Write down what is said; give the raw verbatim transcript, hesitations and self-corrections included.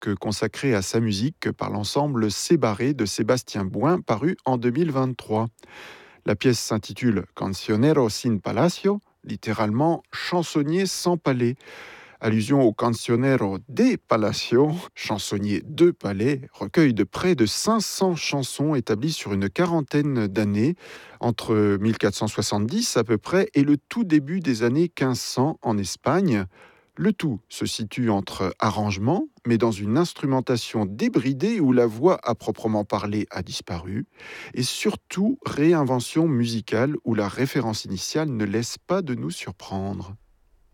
consacré à sa musique par l'ensemble Cébarré de Sébastien Bouin, paru en deux mille vingt-trois. La pièce s'intitule Cancionero sin Palacio, littéralement chansonnier sans palais. Allusion au Cancionero de Palacio, chansonnier de palais, recueil de près de cinq cents chansons établies sur une quarantaine d'années, entre mille quatre cent soixante-dix à peu près et le tout début des années quinze cents en Espagne. Le tout se situe entre arrangements, mais dans une instrumentation débridée où la voix à proprement parler a disparu, et surtout réinvention musicale où la référence initiale ne laisse pas de nous surprendre.